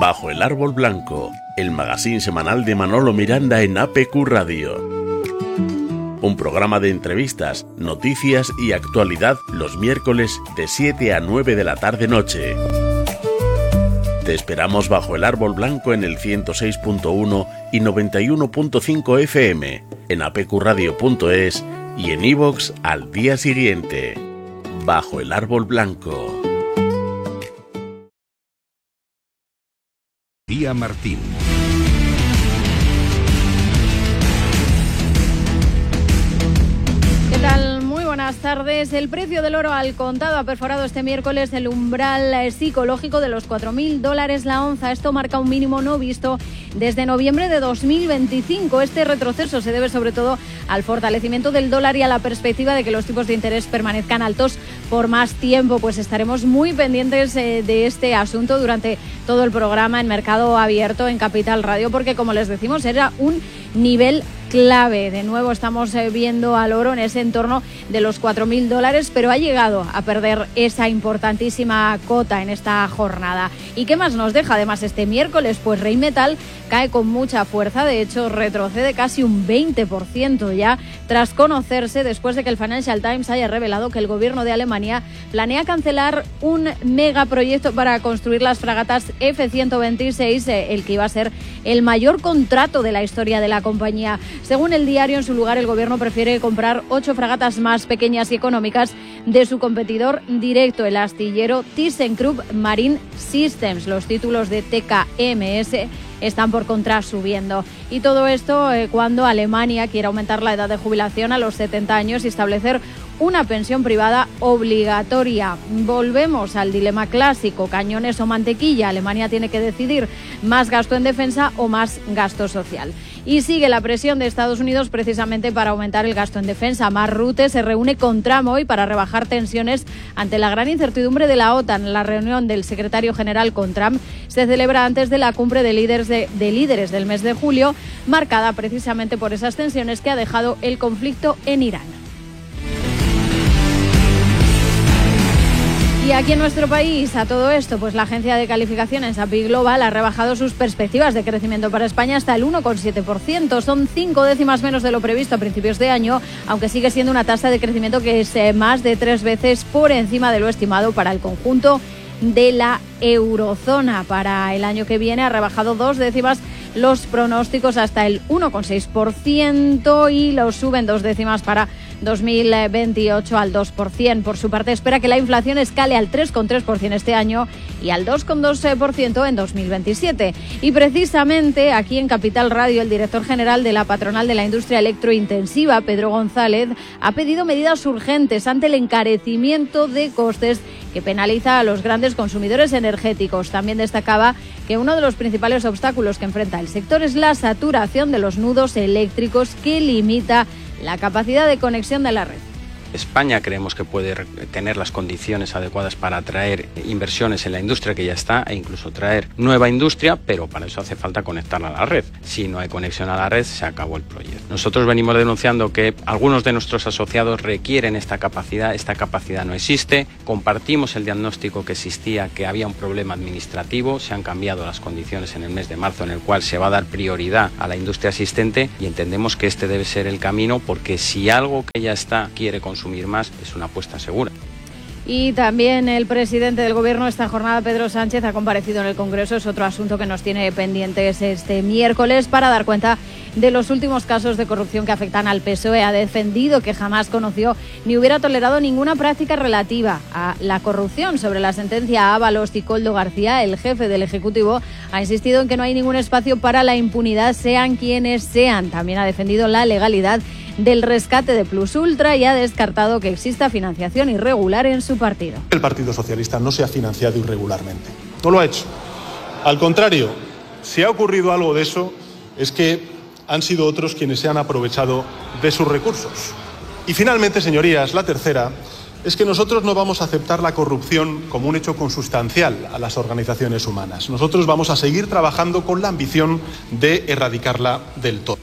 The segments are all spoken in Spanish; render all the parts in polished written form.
Bajo el árbol blanco, el magazín semanal de Manolo Miranda en APQ Radio. Un programa de entrevistas, noticias y actualidad los miércoles de 7 a 9 de la tarde-noche. Te esperamos bajo el árbol blanco en el 106.1 y 91.5 FM, en apqradio.es y en iVoox al día siguiente. Bajo el árbol blanco. Día Martín. ¿Qué tal? Muy buenas tardes. El precio del oro al contado ha perforado este miércoles el umbral psicológico de los $4.000 la onza. Esto marca un mínimo no visto desde noviembre de 2025. Este retroceso se debe sobre todo al fortalecimiento del dólar y a la perspectiva de que los tipos de interés permanezcan altos por más tiempo. Pues estaremos muy pendientes de este asunto durante todo el programa en Mercado Abierto en Capital Radio, porque como les decimos era un nivel clave. De nuevo estamos viendo al oro en ese entorno de los $4.000, pero ha llegado a perder esa importantísima cota en esta jornada. ¿Y qué más nos deja además este miércoles? Pues Rheinmetall cae con mucha fuerza, de hecho retrocede casi un 20% ya, tras conocerse después de que el Financial Times haya revelado que el gobierno de Alemania planea cancelar un megaproyecto para construir las fragatas F-126, el que iba a ser el mayor contrato de la historia de la compañía. Según el diario, en su lugar el gobierno prefiere comprar 8 fragatas más pequeñas y económicas de su competidor directo, el astillero ThyssenKrupp Marine Systems. Los títulos de TKMS están por contra subiendo. Y todo esto cuando Alemania quiere aumentar la edad de jubilación a los 70 años y establecer una pensión privada obligatoria. Volvemos al dilema clásico, cañones o mantequilla. Alemania tiene que decidir más gasto en defensa o más gasto social. Y sigue la presión de Estados Unidos precisamente para aumentar el gasto en defensa. Mark Rutte se reúne con Trump hoy para rebajar tensiones ante la gran incertidumbre de la OTAN. La reunión del secretario general con Trump se celebra antes de la cumbre de líderes del mes de julio, marcada precisamente por esas tensiones que ha dejado el conflicto en Irán. Y aquí en nuestro país, a todo esto, pues la agencia de calificaciones S&P Global ha rebajado sus perspectivas de crecimiento para España hasta el 1,7%. Son 5 décimas menos de lo previsto a principios de año, aunque sigue siendo una tasa de crecimiento que es más de 3 veces por encima de lo estimado para el conjunto de la eurozona. Para el año que viene ha rebajado 2 décimas los pronósticos hasta el 1,6% y los suben 2 décimas para 2028 al 2%. Por su parte, espera que la inflación escale al 3,3% este año y al 2,2% en 2027. Y precisamente aquí en Capital Radio, el director general de la patronal de la industria electrointensiva, Pedro González, ha pedido medidas urgentes ante el encarecimiento de costes que penaliza a los grandes consumidores energéticos. También destacaba que uno de los principales obstáculos que enfrenta el sector es la saturación de los nudos eléctricos, que limita la capacidad de conexión de la red. España creemos que puede tener las condiciones adecuadas para atraer inversiones en la industria que ya está e incluso traer nueva industria, pero para eso hace falta conectarla a la red. Si no hay conexión a la red, se acabó el proyecto. Nosotros venimos denunciando que algunos de nuestros asociados requieren esta capacidad no existe. Compartimos el diagnóstico que existía, que había un problema administrativo, se han cambiado las condiciones en el mes de marzo en el cual se va a dar prioridad a la industria existente y entendemos que este debe ser el camino, porque si algo que ya está quiere consumir más, es una apuesta segura. Y también el presidente del Gobierno esta jornada, Pedro Sánchez, ha comparecido en el Congreso. Es otro asunto que nos tiene pendientes este miércoles para dar cuenta de los últimos casos de corrupción que afectan al PSOE. Ha defendido que jamás conoció ni hubiera tolerado ninguna práctica relativa a la corrupción. Sobre la sentencia a Ábalos y Koldo García, el jefe del Ejecutivo ha insistido en que no hay ningún espacio para la impunidad, sean quienes sean. También ha defendido la legalidad del rescate de Plus Ultra y ha descartado que exista financiación irregular en su partido. El Partido Socialista no se ha financiado irregularmente. No lo ha hecho. Al contrario, si ha ocurrido algo de eso, es que han sido otros quienes se han aprovechado de sus recursos. Y finalmente, señorías, la tercera es que nosotros no vamos a aceptar la corrupción como un hecho consustancial a las organizaciones humanas. Nosotros vamos a seguir trabajando con la ambición de erradicarla del todo.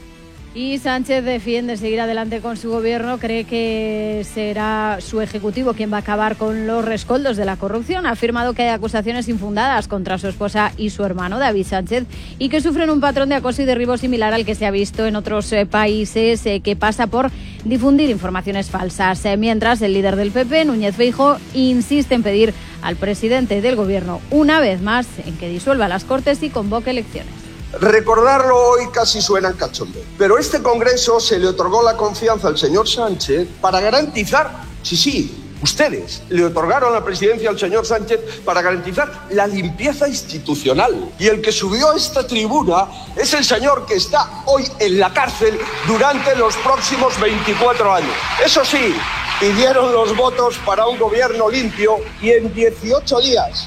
Y Sánchez defiende seguir adelante con su gobierno, cree que será su ejecutivo quien va a acabar con los rescoldos de la corrupción. Ha afirmado que hay acusaciones infundadas contra su esposa y su hermano, David Sánchez, y que sufren un patrón de acoso y derribo similar al que se ha visto en otros países, que pasa por difundir informaciones falsas. Mientras, el líder del PP, Núñez Feijóo, insiste en pedir al presidente del gobierno, una vez más, en que disuelva las Cortes y convoque elecciones. Recordarlo hoy casi suena en cachondeo, pero este Congreso se le otorgó la confianza al señor Sánchez para garantizar, ustedes le otorgaron la presidencia al señor Sánchez para garantizar la limpieza institucional. Y el que subió a esta tribuna es el señor que está hoy en la cárcel durante los próximos 24 años. Eso sí, pidieron los votos para un gobierno limpio y en 18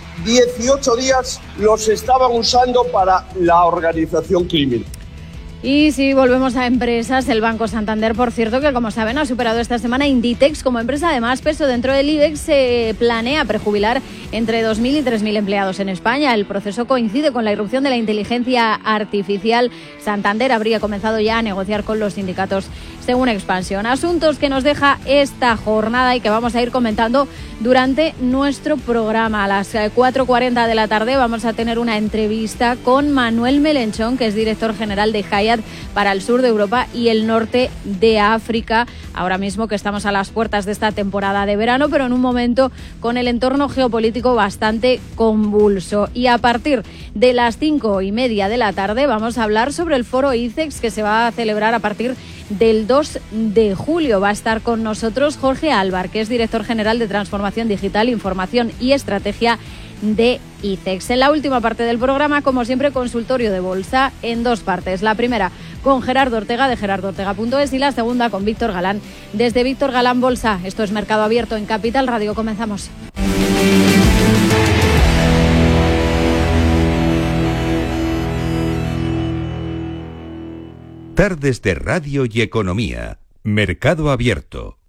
días los estaban usando para la organización criminal. Y si volvemos a empresas, el Banco Santander, por cierto, que como saben ha superado esta semana Inditex como empresa de más peso dentro del IBEX, se planea prejubilar entre 2.000 y 3.000 empleados en España. El proceso coincide con la irrupción de la inteligencia artificial. Santander habría comenzado ya a negociar con los sindicatos según Expansión. Asuntos que nos deja esta jornada y que vamos a ir comentando durante nuestro programa. A las 4:40 de la tarde vamos a tener una entrevista con Manuel Melenchón, que es director general de Hyatt para el sur de Europa y el norte de África. Ahora mismo que estamos a las puertas de esta temporada de verano, pero en un momento con el entorno geopolítico bastante convulso. Y a partir de las 5:30 de la tarde vamos a hablar sobre el foro ICEX que se va a celebrar a partir del 2 de julio. Va a estar con nosotros Jorge Álvar, que es director general de Transformación Digital, Información y Estrategia de ICEX. En la última parte del programa, como siempre, consultorio de bolsa en dos partes. La primera con Gerardo Ortega de gerardoortega.es y la segunda con Víctor Galán desde Víctor Galán Bolsa. Esto es Mercado Abierto en Capital Radio. Comenzamos. Tardes de Radio y Economía. Mercado Abierto.